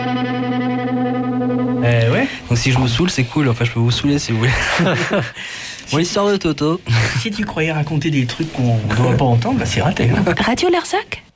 Ouais. Donc si je vous saoule, c'est cool. Enfin, je peux vous saouler si vous voulez. Bon, l'histoire de Toto. Si tu croyais raconter des trucs qu'on ne doit pas entendre, bah c'est raté. Hein. Radio Larzac.